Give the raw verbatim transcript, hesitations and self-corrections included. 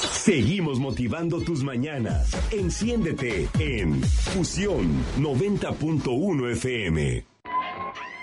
Seguimos motivando tus mañanas. Enciéndete en Fusión noventa punto uno F M.